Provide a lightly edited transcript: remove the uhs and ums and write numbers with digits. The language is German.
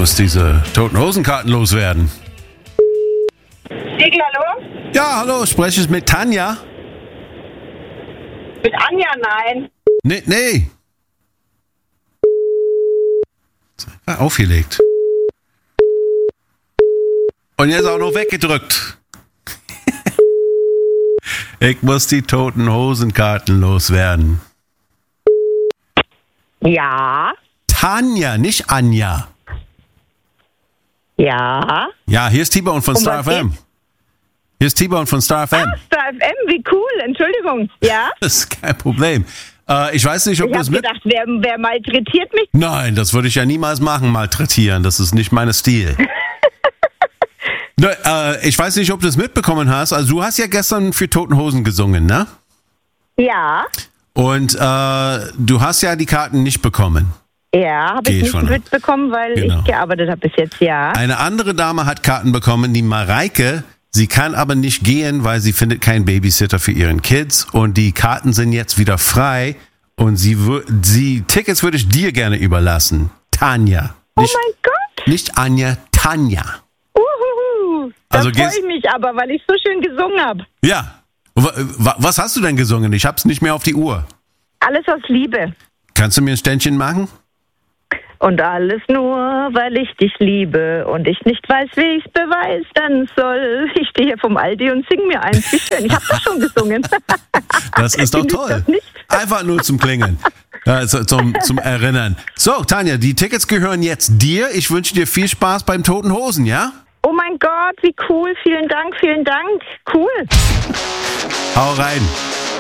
muss diese Toten Hosen-Karten loswerden. Segel, hallo? Ja, hallo, spreche ich mit Tanja? Mit Anja, nein. Nee. War aufgelegt. Und jetzt auch noch weggedrückt. Ich muss die Toten Hosen-Karten loswerden. Ja. Tanja, nicht Anja. Ja. Ja, hier ist T-Bone von Star FM. Hier ist T-Bone von Star FM. Ah, Star FM, wie cool. Entschuldigung. Ja? Das ist kein Problem. Ich weiß nicht, ob Ich du es habe gedacht, wer malträtiert mich? Nein, das würde ich ja niemals machen, malträtieren. Das ist nicht mein Stil. Ich weiß nicht, ob du es mitbekommen hast. Also du hast ja gestern für Toten Hosen gesungen, ne? Ja. Und du hast ja die Karten nicht bekommen. Ja, habe ich nicht mitbekommen, weil ich gearbeitet habe bis jetzt, ja. Eine andere Dame hat Karten bekommen, die Mareike. Sie kann aber nicht gehen, weil sie findet keinen Babysitter für ihren Kids. Und die Karten sind jetzt wieder frei. Und die Tickets würde ich dir gerne überlassen. Tanja. Oh mein Gott. Nicht Anja, Tanja. Da Also freue ich mich aber, weil ich so schön gesungen habe. Ja. Was hast du denn gesungen? Ich hab's nicht mehr auf die Uhr. Alles aus Liebe. Kannst du mir ein Ständchen machen? Und alles nur, weil ich dich liebe und ich nicht weiß, wie ich's beweisen soll. Ich stehe hier vom Aldi und sing mir eins. Wie schön. Ich habe das schon gesungen. Das ist doch toll. Einfach nur zum Klingeln. Also zum Erinnern. So, Tanja, die Tickets gehören jetzt dir. Ich wünsche dir viel Spaß beim Toten Hosen, ja? Oh mein Gott, wie cool. Vielen Dank, vielen Dank. Cool. Hau rein.